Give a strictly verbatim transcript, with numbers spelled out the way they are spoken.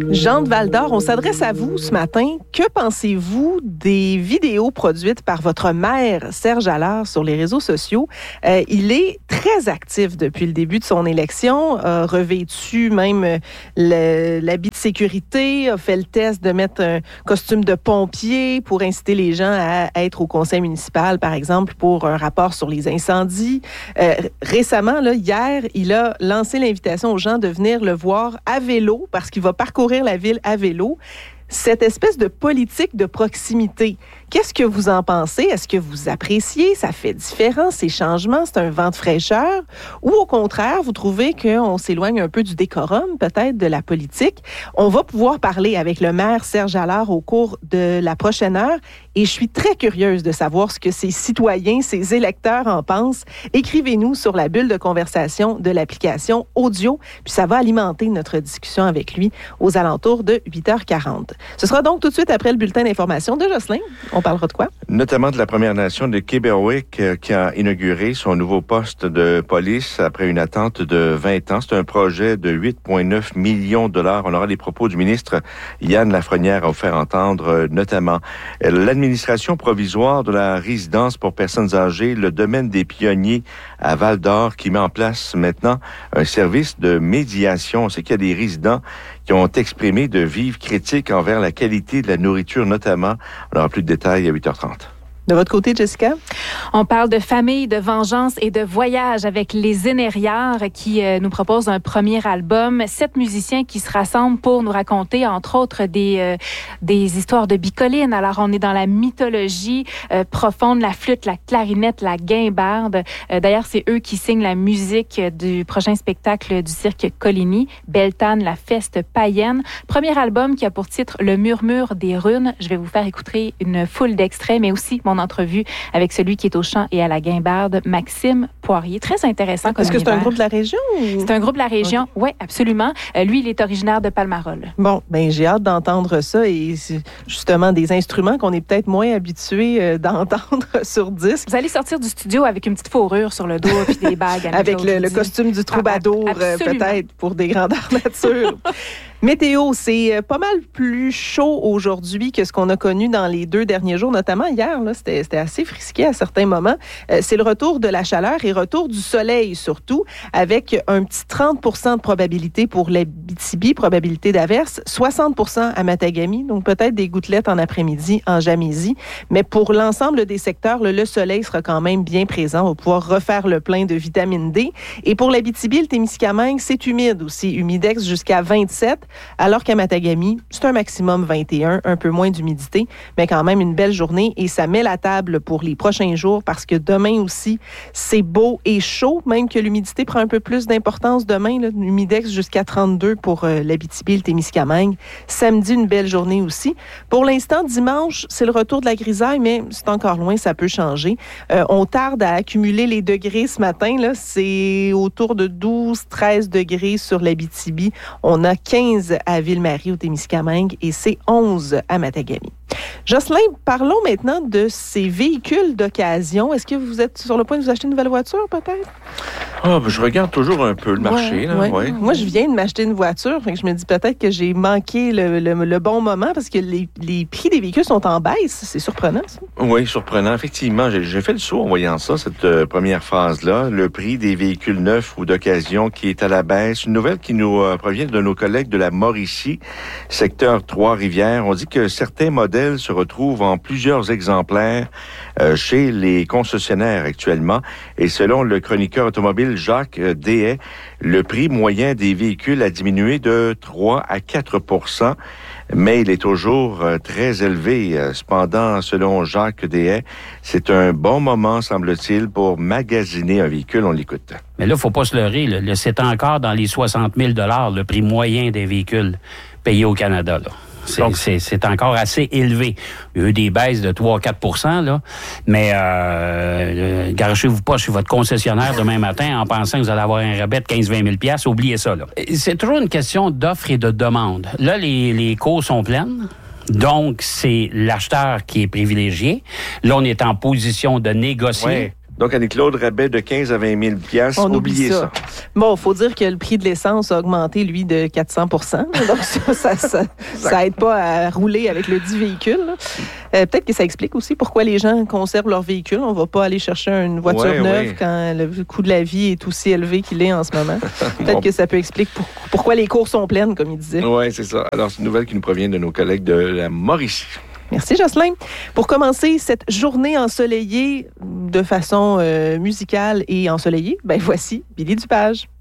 Jean de Val-d'Or, on s'adresse à vous ce matin. Que pensez-vous des vidéos produites par votre maire, Serge Allard, sur les réseaux sociaux? Euh, il est très actif depuis le début de son élection, a revêtu même le, l'habit de sécurité, a fait le test de mettre un costume de pompier pour inciter les gens à être au conseil municipal, par exemple, pour un rapport sur les incendies. Euh, récemment, là, hier, il a lancé l'invitation aux gens de venir le voir à vélo parce qu'il va parcourir la ville à vélo. Cette espèce de politique de proximité, qu'est-ce que vous en pensez? Est-ce que vous appréciez? Ça fait différent, ces changements? C'est un vent de fraîcheur? Ou au contraire, vous trouvez qu'on s'éloigne un peu du décorum, peut-être, de la politique? On va pouvoir parler avec le maire Serge Allard au cours de la prochaine heure et je suis très curieuse de savoir ce que ces citoyens, ces électeurs en pensent. Écrivez-nous sur la bulle de conversation de l'application audio, puis ça va alimenter notre discussion avec lui aux alentours de huit heures quarante. Ce sera donc tout de suite après le bulletin d'information de Jocelyn. On parlera de quoi? Notamment de la Première Nation de Québec euh, qui a inauguré son nouveau poste de police après une attente de vingt ans. C'est un projet de huit virgule neuf millions de dollars. On aura les propos du ministre Yann Lafrenière à vous faire entendre, euh, notamment l'administration provisoire de la résidence pour personnes âgées, le domaine des pionniers à Val-d'Or qui met en place maintenant un service de médiation. C'est qu'il y a des résidents qui ont exprimé de vives critiques envers la qualité de la nourriture, notamment. On aura plus de détails à huit heures trente. De votre côté, Jessica? On parle de famille, de vengeance et de voyage avec les Énériards qui euh, nous proposent un premier album. Sept musiciens qui se rassemblent pour nous raconter, entre autres, des, euh, des histoires de bicoline. Alors, on est dans la mythologie euh, profonde, la flûte, la clarinette, la guimbarde. Euh, d'ailleurs, c'est eux qui signent la musique du prochain spectacle du cirque Coligny, Beltane, la feste païenne. Premier album qui a pour titre Le murmure des runes. Je vais vous faire écouter une foule d'extraits, mais aussi mon entrevue avec celui qui est au chant et à la guimbarde, Maxime Poirier. Très intéressant comme Est-ce que c'est univers. un groupe de la région? Ou... C'est un groupe de la région, okay. Oui, absolument. Euh, lui, il est originaire de Palmarol. Bon, ben j'ai hâte d'entendre ça et c'est justement des instruments qu'on est peut-être moins habitués euh, d'entendre sur disque. Vous allez sortir du studio avec une petite fourrure sur le dos puis des bagues. À avec le, le costume du troubadour, ah, euh, peut-être, pour des grandeurs nature. Météo, c'est pas mal plus chaud aujourd'hui que ce qu'on a connu dans les deux derniers jours, notamment hier. Là, c'était, c'était assez frisqué à certains moments. Euh, c'est le retour de la chaleur et retour du soleil surtout, avec un petit trente pour cent de probabilité pour l'Abitibi, probabilité d'averse, soixante pour cent à Matagami, donc peut-être des gouttelettes en après-midi en Jamaisie. Mais pour l'ensemble des secteurs, le, le soleil sera quand même bien présent. On va pouvoir refaire le plein de vitamine D. Et pour l'Abitibi, le Témiscamingue, c'est humide aussi, humidex jusqu'à vingt-sept. Alors qu'à Matagami, c'est un maximum vingt et un, un peu moins d'humidité, mais quand même une belle journée et ça met la table pour les prochains jours parce que demain aussi, c'est beau et chaud, même que l'humidité prend un peu plus d'importance demain, là, humidex jusqu'à trente-deux pour euh, l'Abitibi et le Témiscamingue. Samedi, une belle journée aussi. Pour l'instant, dimanche, c'est le retour de la grisaille, mais c'est encore loin, ça peut changer. Euh, on tarde à accumuler les degrés ce matin, là, c'est autour de douze à treize degrés sur l'Abitibi. On a quinze à Ville-Marie au Témiscamingue et c'est onze à Matagami. Jocelyn, parlons maintenant de ces véhicules d'occasion. Est-ce que vous êtes sur le point de vous acheter une nouvelle voiture, peut-être? Ah, ben, je regarde toujours un peu le marché. Ouais, là, ouais. Ouais. Moi, je viens de m'acheter une voiture. Fait que je me dis peut-être que j'ai manqué le, le, le bon moment parce que les, les prix des véhicules sont en baisse. C'est surprenant, ça. Oui, surprenant. Effectivement, j'ai, j'ai fait le saut en voyant ça, cette euh, première phase-là. Le prix des véhicules neufs ou d'occasion qui est à la baisse. Une nouvelle qui nous euh, provient de nos collègues de la Mauricie, secteur Trois-Rivières. On dit que certains modèles se retrouvent en plusieurs exemplaires euh, chez les concessionnaires actuellement. Et selon le chroniqueur automobile Jacques Dehaye, le prix moyen des véhicules a diminué de trois à quatre pour cent, mais il est toujours euh, très élevé. Cependant, selon Jacques Dehaye, c'est un bon moment, semble-t-il, pour magasiner un véhicule. On l'écoute. Mais là, il ne faut pas se leurrer. Là. Là, c'est encore dans les soixante mille dollars le prix moyen des véhicules payés au Canada. Là. C'est, Donc, c'est, c'est encore assez élevé. Il y a eu des baisses de trois à quatre pour cent, là. Mais, euh, euh, garochez-vous pas chez votre concessionnaire demain matin en pensant que vous allez avoir un rabais de quinze à vingt mille dollars. Oubliez ça, là. C'est toujours une question d'offre et de demande. Là, les, les cours sont pleines. Donc, c'est l'acheteur qui est privilégié. Là, on est en position de négocier. Ouais. Donc, Annie-Claude, rabais de quinze à vingt mille piastres. On Oubliez oublie ça. ça. Bon, il faut dire que le prix de l'essence a augmenté, lui, de quatre cents pour cent. Donc, ça, ça, ça, ça aide pas à rouler avec le dit véhicule. Euh, peut-être que ça explique aussi pourquoi les gens conservent leur véhicule. On va pas aller chercher une voiture ouais, neuve ouais. quand le coût de la vie est aussi élevé qu'il est en ce moment. Peut-être Bon. que ça peut expliquer pour, pourquoi les cours sont pleines, comme il disait. Oui, c'est ça. Alors, c'est une nouvelle qui nous provient de nos collègues de la Mauricie. Merci, Jocelyn. Pour commencer cette journée ensoleillée de façon euh, musicale et ensoleillée, ben voici Billy Dupage.